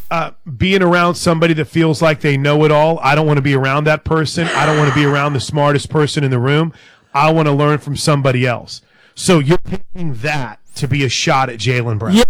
being around somebody that feels like they know it all. I don't want to be around that person. I don't want to be around the smartest person in the room. I want to learn from somebody else. So you're picking that to be a shot at Jaylen Brown. Yeah,